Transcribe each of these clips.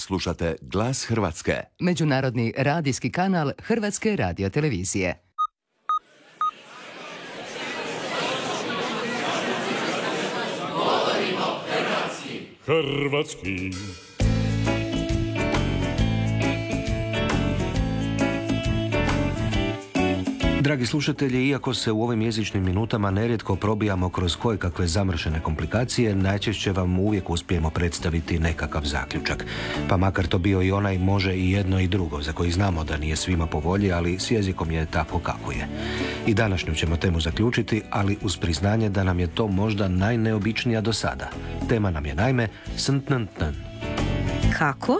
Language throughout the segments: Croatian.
Slušate Glas Hrvatske. Međunarodni radijski kanal Hrvatske radiotelevizije. Hrvatski. Dragi slušatelji, iako se u ovim jezičnim minutama nerijetko probijamo kroz kojekakve zamršene komplikacije, najčešće vam uvijek uspijemo predstaviti nekakav zaključak. Pa makar to bio i onaj može i jedno i drugo, za koji znamo da nije svima po volji, ali s jezikom je tako kako je. I današnju ćemo temu zaključiti, ali uz priznanje da nam je to možda najneobičnija do sada. Tema nam je naime sntntn. Kako?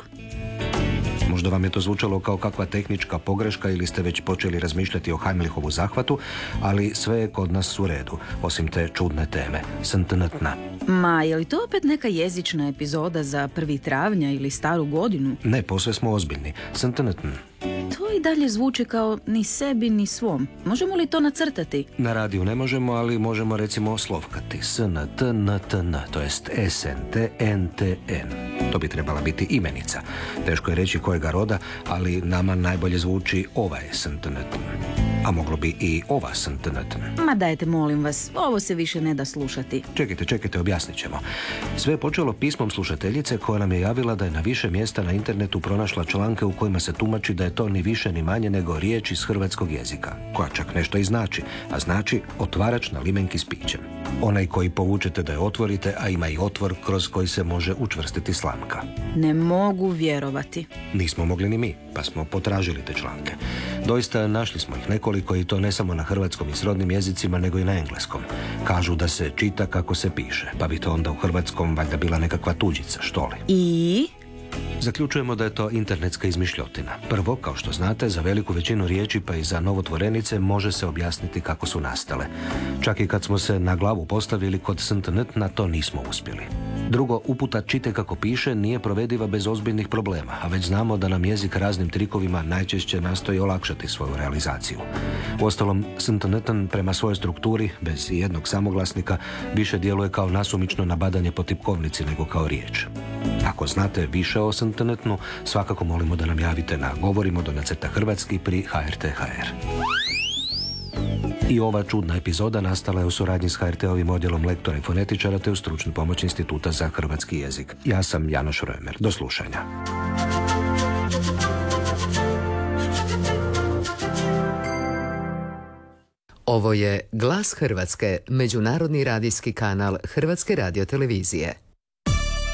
Možda vam je to zvučalo kao kakva tehnička pogreška ili ste već počeli razmišljati o Heimlichovu zahvatu, ali sve je kod nas u redu, osim te čudne teme, sntntna. Ma, je li to opet neka jezična epizoda za 1. travnja ili staru godinu? Ne, posve smo ozbiljni. Sntntn. To i dalje zvuči kao ni sebi ni svom. Možemo li to nacrtati? Na radiju ne možemo, ali možemo recimo slovkati. SNTNTN, to jest SNTNTN. To bi trebala biti imenica. Teško je reći kojega roda, ali nama najbolje zvuči ovaj sntntn. A moglo bi i ova sntntn. Ma dajte, molim vas, ovo se više ne da slušati. Čekajte, objasnit ćemo. Sve je počelo pismom slušateljice koja nam je javila da je na više mjesta na internetu pronašla članke u kojima se tumači da je to ni više ni manje nego riječ iz hrvatskog jezika, koja čak nešto i znači, a znači otvarač na limenki s pićem. Onaj koji povučete da je otvorite, a ima i otvor kroz koji se može učvrstiti slamka. Ne mogu vjerovati. Nismo mogli ni mi, pa smo potražili te članke. Doista našli smo ih nekoliko i to ne samo na hrvatskom i srodnim jezicima, nego i na engleskom. Kažu da se čita kako se piše, pa bi to onda u hrvatskom valjda bila nekakva tuđica, što li? I? Zaključujemo da je to internetska izmišljotina. Prvo, kao što znate, za veliku većinu riječi pa i za novotvorenice može se objasniti kako su nastale. Čak i kad smo se na glavu postavili kod sntntna, to nismo uspjeli. Drugo, uputa čite kako piše nije provediva bez ozbiljnih problema, a već znamo da nam jezik raznim trikovima najčešće nastoji olakšati svoju realizaciju. Uostalom, sntntn prema svojoj strukturi, bez jednog samoglasnika, više djeluje kao nasumično nabadanje po tipkovnici nego kao riječ. Ako znate više o sntntnu, svakako molimo da nam javite na govorimo_hrvatski pri HRT.hr. I ova čudna epizoda nastala je u suradnji s HRT-ovim odjelom lektora i fonetičara te u stručnu pomoć Instituta za hrvatski jezik. Ja sam Janoš Römer. Do slušanja. Ovo je Glas Hrvatske, međunarodni radijski kanal Hrvatske radiotelevizije.